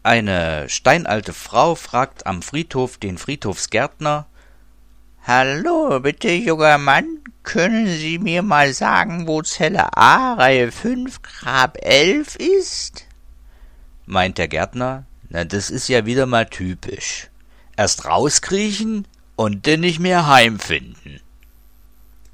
Eine steinalte Frau fragt am Friedhof den Friedhofsgärtner: »Hallo, bitte, junger Mann, können Sie mir mal sagen, wo Zelle A, Reihe 5, Grab 11 ist?« Meint der Gärtner: »Na, das ist ja wieder mal typisch. Erst rauskriechen und denn nicht mehr heimfinden.«